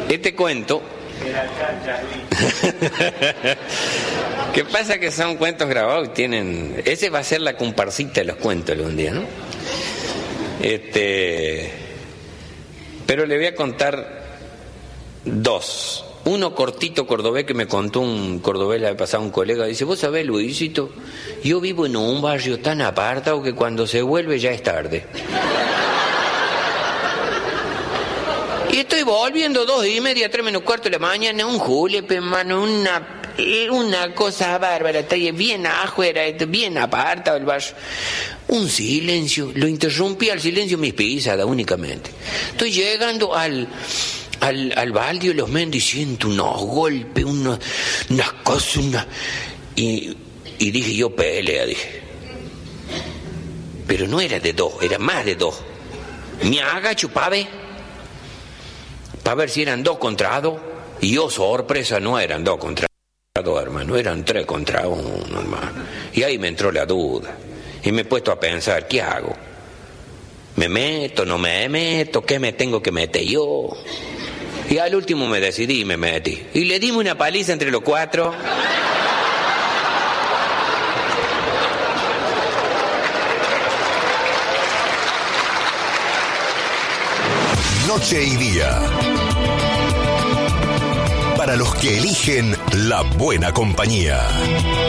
Este cuento... ¿Qué pasa? Que son cuentos grabados y tienen... Ese va a ser la comparsita de los cuentos algún día, ¿no? Pero le voy a contar dos. Uno cortito cordobés que me contó un cordobés la vez pasada, un colega. Dice: vos sabés, Luisito, yo vivo en un barrio tan apartado que cuando se vuelve ya es tarde. Y estoy volviendo 2:30, 3 menos cuarto de la mañana, un julepe, hermano, una cosa bárbara, está bien afuera, bien apartado el barrio. Un silencio, lo interrumpí al silencio mis pisadas únicamente. Estoy llegando al baldio de los Méndez y siento unos golpes, unas cosas, y dije yo, pelea, dije. Pero no era de dos, era más de dos. Me agacho para ver si eran 2 contra 2, y yo, sorpresa, no eran 2 contra 2, hermano, eran 3 contra 1, hermano. Y ahí me entró la duda, y me he puesto a pensar, ¿qué hago? ¿Me meto, no me meto? ¿Qué me tengo que meter yo? Y al último me decidí y me metí. Y le dimos una paliza entre los 4. Noche y día. Para los que eligen la buena compañía.